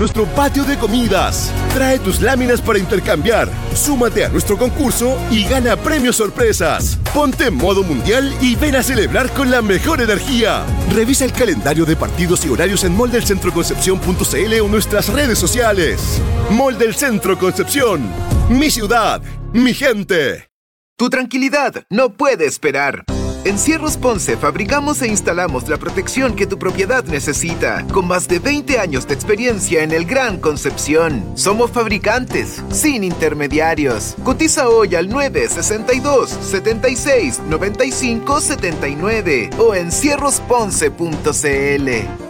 nuestro patio de comidas. Trae tus láminas para intercambiar. Súmate a nuestro concurso y gana premios sorpresas. Ponte en modo mundial y ven a celebrar con la mejor energía. Revisa el calendario de partidos y horarios en moldelcentroconcepcion.cl o nuestras redes sociales. Mall del Centro Concepción. Mi ciudad, mi gente. Tu tranquilidad no puede esperar. En Cierros Ponce fabricamos e instalamos la protección que tu propiedad necesita, con más de 20 años de experiencia en el Gran Concepción. Somos fabricantes, sin intermediarios. Cotiza hoy al 962-76-95-79 o en cierrosponce.cl.